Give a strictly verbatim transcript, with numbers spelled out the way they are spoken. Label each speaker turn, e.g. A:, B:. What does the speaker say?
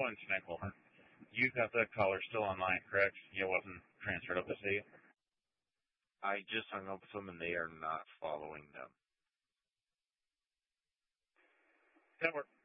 A: One Snackhole. You got that caller still online, correct? You wasn't transferred up to see.
B: I just hung up with them and they are not following them.
A: That worked.